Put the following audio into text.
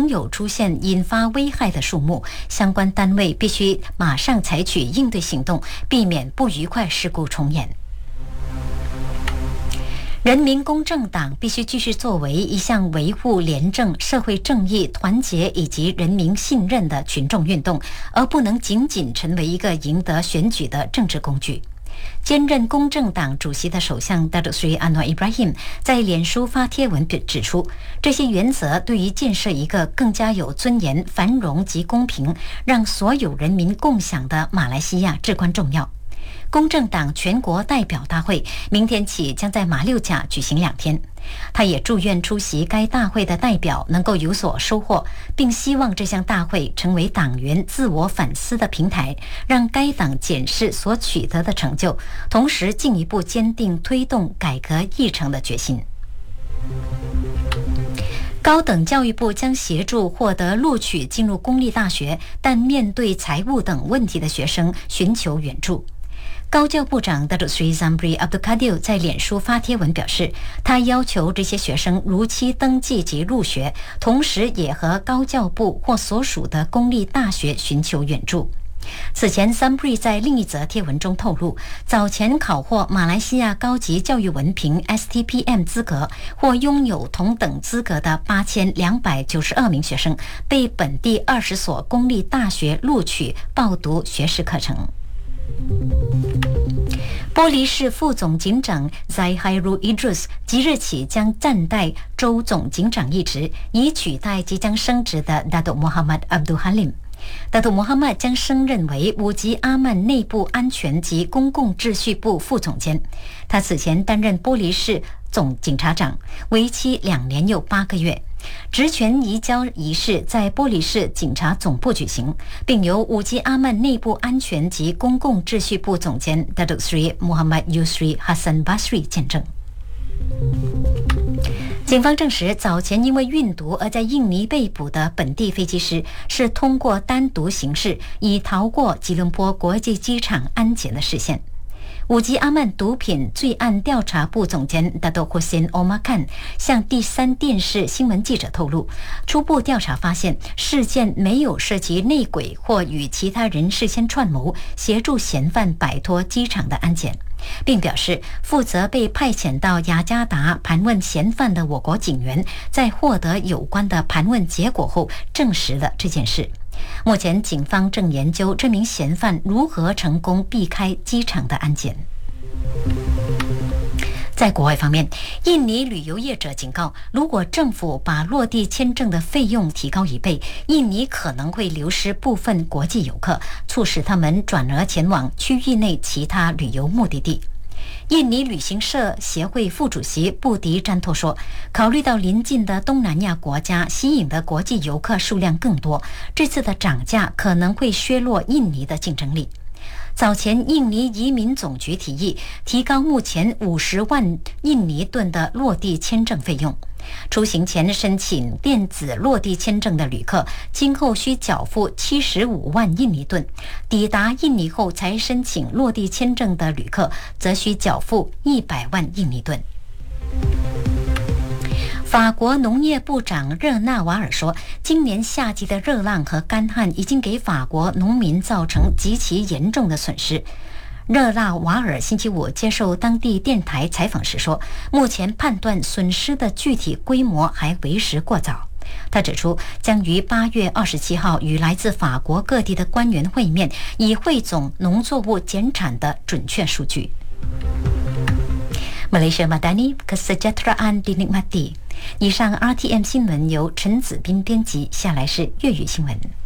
仍有出现引发危害的树木，相关单位必须马上采取应对行动，避免不愉快事故重演。人民公正党必须继续作为一项维护廉政、社会正义、团结以及人民信任的群众运动，而不能仅仅成为一个赢得选举的政治工具。兼任公正党主席的首相 Datuk Seri Anwar Ibrahim 在脸书发帖文指出，这些原则对于建设一个更加有尊严、繁荣及公平，让所有人民共享的马来西亚至关重要。公正党全国代表大会明天起将在马六甲举行2天。他也祝愿出席该大会的代表能够有所收获，并希望这项大会成为党员自我反思的平台，让该党检视所取得的成就，同时进一步坚定推动改革议程的决心。高等教育部将协助获得录取进入公立大学但面对财务等问题的学生寻求援助。高教部长 Datuk Seri Zambry Abdul Kadir 在脸书发帖文表示，他要求这些学生如期登记及入学，同时也和高教部或所属的公立大学寻求援助。此前 Zambry 在另一则贴文中透露，早前考获马来西亚高级教育文凭 STPM 资格或拥有同等资格的8292名学生被本地20所公立大学录取报读学士课程。玻璃市副总警长 Zahiru Idrus 即日起将暂代州总警长一职，以取代即将升职的 Datuk Muhammad Abdul Halim。Datuk Muhammad 将升任为五级阿曼内部安全及公共秩序部副总监。他此前担任玻璃市总警察长，为期2年又8个月。职权移交仪式在玻璃市警察总部举行，并由五级阿曼内部安全及公共秩序部总监 Datuk Seri Muhammad Yusri Hassan Basri 见证。警方证实，早前因为运毒而在印尼被捕的本地飞机师是通过单独行事以逃过吉隆坡国际机场安检的视线。五级阿曼毒品罪案调查部总监 Datuk Hussein Omar Khan 向第3电视新闻记者透露，初步调查发现事件没有涉及内鬼或与其他人事先串谋协助嫌犯摆脱机场的安检，并表示负责被派遣到雅加达盘问嫌犯的我国警员在获得有关的盘问结果后证实了这件事。目前警方正研究这名嫌犯如何成功避开机场的安检。在国外方面，印尼旅游业者警告，如果政府把落地签证的费用提高1倍，印尼可能会流失部分国际游客，促使他们转而前往区域内其他旅游目的地。印尼旅行社协会副主席布迪詹托说，考虑到邻近的东南亚国家吸引的国际游客数量更多，这次的涨价可能会削弱印尼的竞争力。早前印尼移民总局提议提高目前50万印尼盾的落地签证费用。出行前申请电子落地签证的旅客今后需缴付75万印尼盾，抵达印尼后才申请落地签证的旅客则需缴付100万印尼盾。法国农业部长热纳瓦尔说，今年夏季的热浪和干旱已经给法国农民造成极其严重的损失。热纳瓦尔星期五接受当地电台采访时说，目前判断损失的具体规模还为时过早。他指出，将于8月27号与来自法国各地的官员会面，以汇总农作物减产的准确数据。Malaysia Madani Kesejahteraan dinikmati。以上 RTM 新闻由陈子斌编辑，下来是粤语新闻。